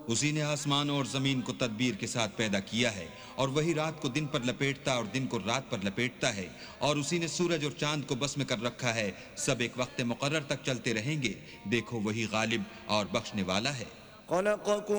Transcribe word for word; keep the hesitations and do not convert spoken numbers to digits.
उसी ने आसमानों और जमीन को तदबीर के साथ पैदा किया है और वही रात को दिन पर लपेटता और दिन को रात पर लपेटता है और उसी ने सूरज और चांद को बस में कर रखा है। सब एक वक्त मुकर्रर तक चलते रहेंगे। देखो वही गालिब और बख्शने वाला है।